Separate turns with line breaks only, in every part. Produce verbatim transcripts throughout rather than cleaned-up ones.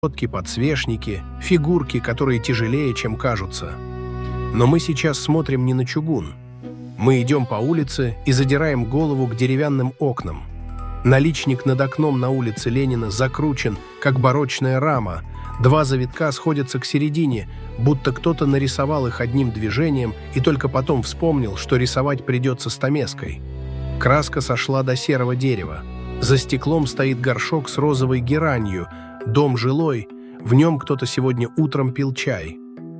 решетки, подсвечники, фигурки, которые тяжелее, чем кажутся. Но мы сейчас смотрим не на чугун. Мы идем по улице и задираем голову к деревянным окнам. Наличник над окном на улице Ленина закручен, как барочная рама. Два завитка сходятся к середине, будто кто-то нарисовал их одним движением и только потом вспомнил, что рисовать придется стамеской. Краска сошла до серого дерева. За стеклом стоит горшок с розовой геранью. Дом жилой, в нем кто-то сегодня утром пил чай.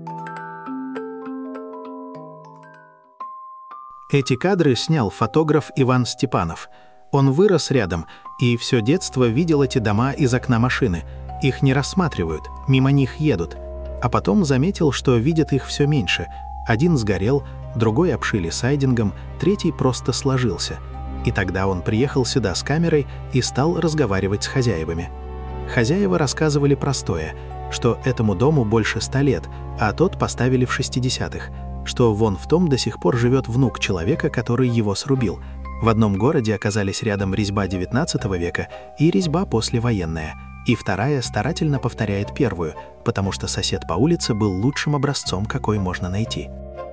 Эти кадры снял фотограф Иван Степанов. Он вырос рядом и все детство видел эти дома из окна машины. Их не рассматривают, мимо них едут. А потом заметил, что видят их все меньше. Один сгорел, другой обшили сайдингом, третий просто сложился. И тогда он приехал сюда с камерой и стал разговаривать с хозяевами. Хозяева рассказывали простое, что этому дому больше ста лет, а тот поставили в шестидесятых, что вон в том до сих пор живет внук человека, который его срубил. В одном городе оказались рядом резьба девятнадцатого века и резьба послевоенная, и вторая старательно повторяет первую, потому что сосед по улице был лучшим образцом, какой можно найти.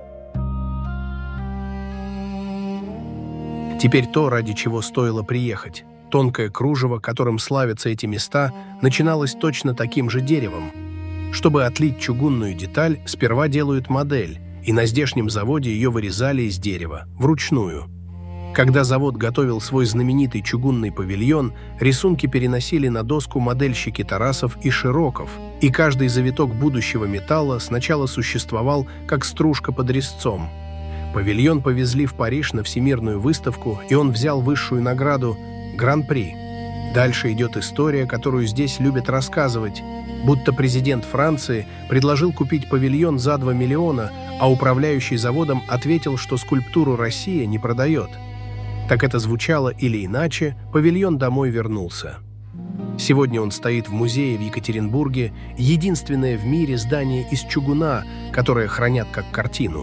Теперь то, ради чего стоило приехать. Тонкое кружево, которым славятся эти места, начиналось точно таким же деревом. Чтобы отлить чугунную деталь, сперва делают модель, и на здешнем заводе ее вырезали из дерева, вручную. Когда завод готовил свой знаменитый чугунный павильон, рисунки переносили на доску модельщики Тарасов и Широков, и каждый завиток будущего металла сначала существовал как стружка под резцом. Павильон повезли в Париж на всемирную выставку, и он взял высшую награду Гран-при. Дальше идет история, которую здесь любят рассказывать, будто президент Франции предложил купить павильон за два миллиона, а управляющий заводом ответил, что скульптуру «Россия» не продает. Так это звучало или иначе, павильон домой вернулся. Сегодня он стоит в музее в Екатеринбурге, единственное в мире здание из чугуна, которое хранят как картину.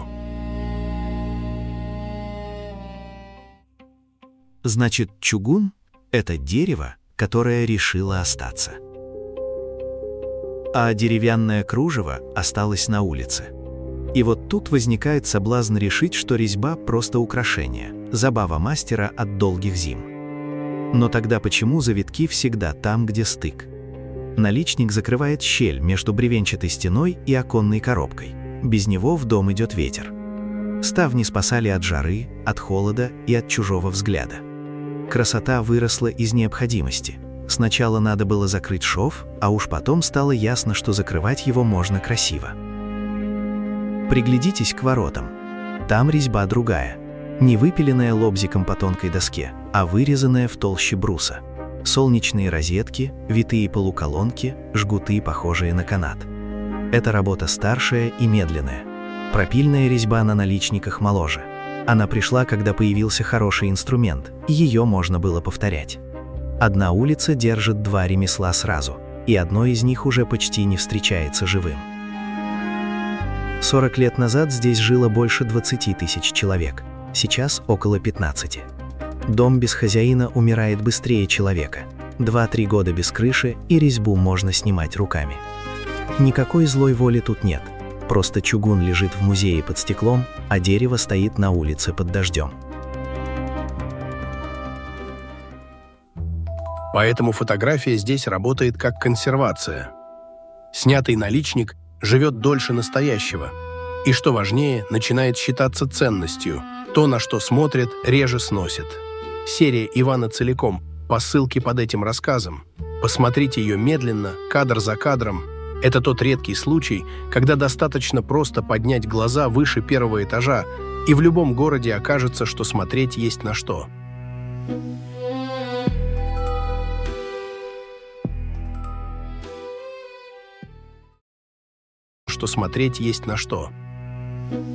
Значит, чугун — это дерево, которое решило остаться. А деревянное кружево осталось на улице. И вот тут возникает соблазн решить, что резьба — просто украшение, забава мастера от долгих зим. Но тогда почему завитки всегда там, где стык? Наличник закрывает щель между бревенчатой стеной и оконной коробкой. Без него в дом идет ветер. Ставни спасали от жары, от холода и от чужого взгляда. Красота выросла из необходимости. Сначала надо было закрыть шов, а уж потом стало ясно, что закрывать его можно красиво. Приглядитесь к воротам. Там резьба другая. Не выпиленная лобзиком по тонкой доске, а вырезанная в толще бруса. Солнечные розетки, витые полуколонки, жгуты, похожие на канат. Это работа старшая и медленная. Пропильная резьба на наличниках моложе. Она пришла, когда появился хороший инструмент, и ее можно было повторять. Одна улица держит два ремесла сразу, и одно из них уже почти не встречается живым. сорок лет назад здесь жило больше двадцати тысяч человек, сейчас около пятнадцати. Дом без хозяина умирает быстрее человека. два-три года без крыши, и резьбу можно снимать руками. Никакой злой воли тут нет. Просто чугун лежит в музее под стеклом, а дерево стоит на улице под дождем.
Поэтому фотография здесь работает как консервация. Снятый наличник живет дольше настоящего. И, что важнее, начинает считаться ценностью. То, на что смотрят, реже сносят. Серия Ивана целиком, по ссылке под этим рассказом. Посмотрите ее медленно, кадр за кадром. Это тот редкий случай, когда достаточно просто поднять глаза выше первого этажа, и в любом городе окажется, что смотреть есть на что. Что смотреть есть на что.